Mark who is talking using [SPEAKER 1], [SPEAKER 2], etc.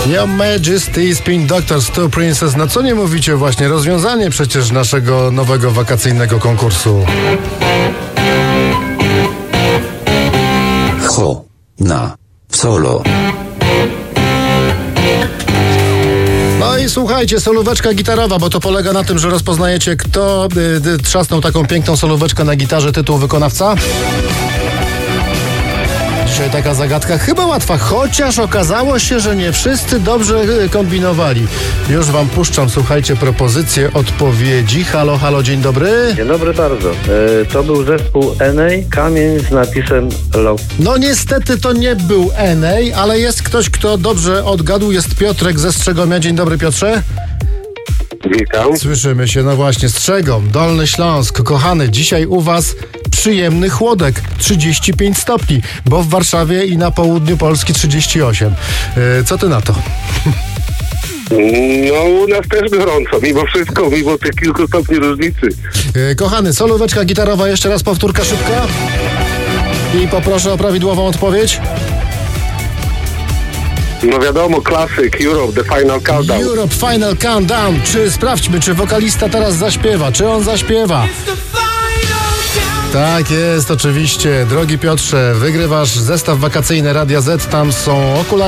[SPEAKER 1] Your Majesty, Spin Doctors, Two Princess. No co nie mówicie, właśnie rozwiązanie przecież naszego nowego wakacyjnego konkursu.
[SPEAKER 2] Ho, na, solo.
[SPEAKER 1] No i słuchajcie, solóweczka gitarowa, bo to polega na tym, że rozpoznajecie, kto trzasnął taką piękną solóweczkę na gitarze, tytuł wykonawca. Dzisiaj taka zagadka chyba łatwa, chociaż okazało się, że nie wszyscy dobrze kombinowali. Już wam puszczam, słuchajcie, propozycje odpowiedzi. Halo, halo, dzień dobry.
[SPEAKER 3] Dzień dobry bardzo. To był zespół Enej, Kamień z napisem Love.
[SPEAKER 1] No niestety to nie był Enej, ale jest ktoś, kto dobrze odgadł. Jest Piotrek ze Strzegomia. Dzień dobry, Piotrze.
[SPEAKER 3] Witam.
[SPEAKER 1] Słyszymy się, no właśnie, Strzegom, Dolny Śląsk. Kochany, dzisiaj u was przyjemny chłodek, 35 stopni, bo w Warszawie i na południu Polski 38. Co ty na to?
[SPEAKER 4] No, u nas też gorąco, mimo wszystko, mimo tych kilku stopni różnicy.
[SPEAKER 1] Kochany, solóweczka gitarowa, jeszcze raz powtórka szybka. I poproszę o prawidłową odpowiedź.
[SPEAKER 4] No wiadomo, klasyk, Europe, The Final Countdown.
[SPEAKER 1] Europe, Final Countdown. Sprawdźmy, czy wokalista teraz zaśpiewa, czy on zaśpiewa. Tak jest, oczywiście. Drogi Piotrze, wygrywasz zestaw wakacyjny Radia Z, tam są okulary.